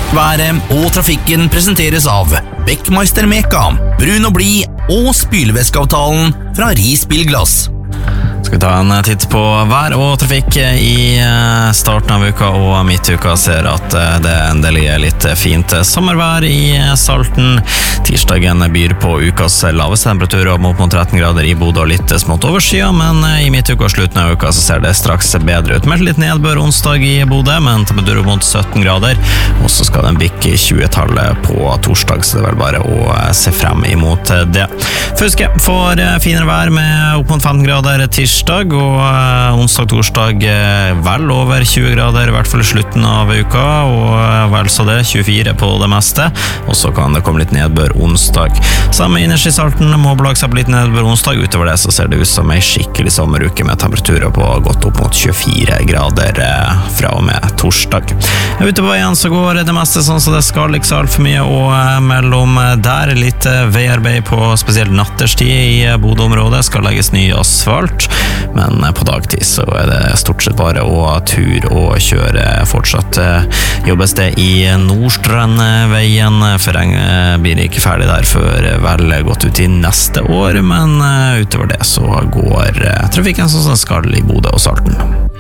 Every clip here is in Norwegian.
Været og trafikken presenteres av Beckmeister Meka, brun og blid og spylevæskeavtalen fra Ris Bilglass. Skal vi ta en titt på vær og trafikk i starten av uka og midtuka. Ser at det endelig er litt fint sommervær i Salten. Tirsdagen byr på ukas laveste temperatur opp mot 13 grader i Bodø og litt smått overskyet, men i midtuka og slutten av uka så ser det straks bedre ut. Meldt litt nedbør onsdag i Bodø, men temperatur opp mot 17 grader, og så skal den bikke 20-tallet på torsdag, så det er vel bare å se frem imot det. Fauske får finere vær med opp mot 15 grader tirsdag, og onsdag-torsdag vel over 20 grader, i hvert fall i slutten av uka, og vel så det, 24 på det meste, og så kan det komme litt nedbør onsdag. Samme innerst i Salten må belage seg på litt nedbør onsdag, utover det så ser det ut som en skikkelig sommeruke med temperaturer på godt opp mot 24 grader fra og med torsdag. Ute på veien så går det meste sånn så det skal ikke så alt for mye, og mellom der litt veiarbeid på spesielt natterstid i Bodø-området, skal legges ny asfalt, men på dagtid så er det stort sett bare å tur og kjøre. Fortsatt jobbes det i Nordstrandveien, for den blir ikke ferdig der før vel godt ut i neste år, men utover det så går trafikken sånn som den skal i Bodø og Salten.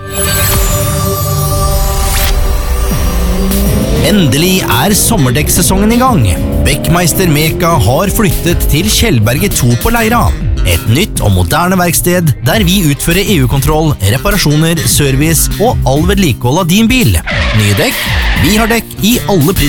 Endelig er sommerdekksesongen i gang. Beckmeister Meka har flyttet til Kjellberget 2 på Leira. Et nytt og moderne verksted der vi utfører EU-kontroll, reparasjoner, service og all vedlikehold av din bil. Nye dekk, vi har dekk i alle priser.